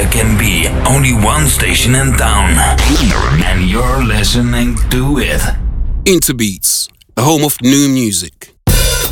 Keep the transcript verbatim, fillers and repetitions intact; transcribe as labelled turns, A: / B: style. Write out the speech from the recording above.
A: there can be only one station in town, and you're listening to it.
B: Interbeats, the home of new music.